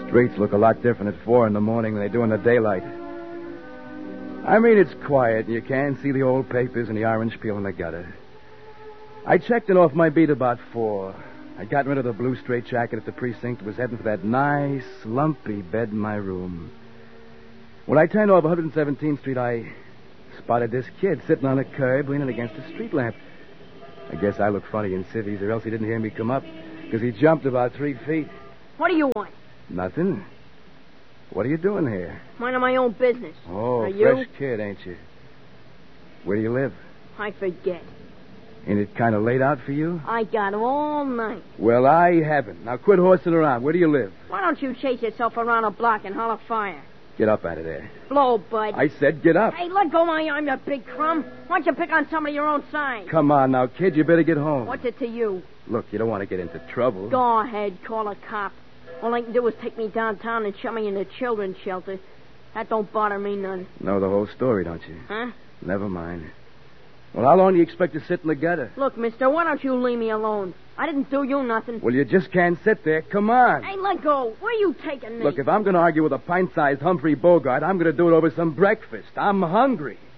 Streets look a lot different at 4 in the morning than they do in the daylight. I mean, it's quiet, and you can see the old papers and the orange peel in the gutter. I checked in off my beat about 4. I'd gotten rid of the blue straitjacket at the precinct, was heading for that nice, lumpy bed in my room. When I turned off 117th Street, I spotted this kid sitting on a curb leaning against a street lamp. I guess I look funny in cities, or else he didn't hear me come up, because he jumped about 3 feet. What do you want? Nothing. What are you doing here? Minding my own business. Oh, Are fresh you? kid, ain't you? Where do you live? I forget. Ain't it kind of late out for you? I got all night. Well, I haven't. Now quit horsing around. Where do you live? Why don't you chase yourself around a block and holler fire? Get up out of there. Blow, bud. I said get up. Hey, let go my arm, you big crumb. Why don't you pick on somebody your own size? Come on now, kid. You better get home. What's it to you? Look, you don't want to get into trouble. Go ahead, call a cop. All I can do is take me downtown and shove me in a children's shelter. That don't bother me none. Know the whole story, don't you? Huh? Never mind. Well, how long do you expect to sit in the gutter? Look, mister, why don't you leave me alone? I didn't do you nothing. Well, you just can't sit there. Come on. Hey, let go. Where you taking me? Look, if I'm going to argue with a pint-sized Humphrey Bogart, I'm going to do it over some breakfast. I'm hungry.